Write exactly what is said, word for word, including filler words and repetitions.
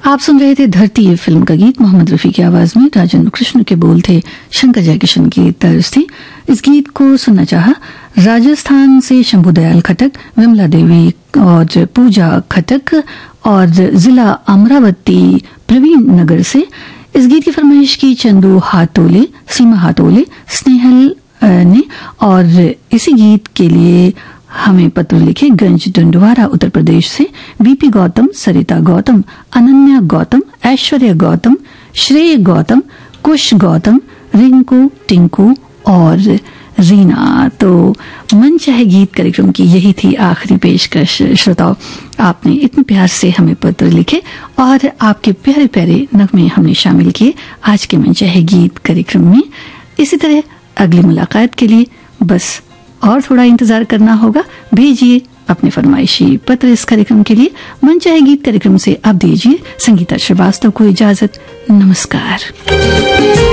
आप सुन रहे थे धरती ये फिल्म का गीत मोहम्मद रफी की आवाज में। राजेंद्र कृष्ण के बोल थे, शंकर जयकिशन की तर्ज थी। इस गीत को सुनना चाहा राजस्थान से शंभू दयाल खटक, विमला देवी और पूजा खटक और जिला अमरावती प्रवीण नगर से। इस गीत की फरमाइश की चंदू हातोले, सीमा हातोले, स्नेहल ने। और इसी गीत के लिए हमें पत्र लिखे गंज डंडवारा उत्तर प्रदेश से बीपी गौतम, सरिता गौतम, अनन्या गौतम, ऐश्वर्या गौतम, श्रेय गौतम, कुश गौतम, रिंकू, टिंकू और रीना। तो मन चाहे गीत कार्यक्रम की यही थी आखिरी पेशकश। श्रोताओं, आपने इतने प्यार से हमें पत्र लिखे और आपके प्यारे प्यारे नगमे हमने शामिल किए आज के मन चाहे गीत कार्यक्रम में। इसी तरह अगली मुलाकात के लिए बस और थोड़ा इंतजार करना होगा। भेजिए अपने फरमाइशी पत्र इस कार्यक्रम के लिए। मन चाहे गीत कार्यक्रम से अब दीजिए संगीता श्रीवास्तव को इजाजत। नमस्कार।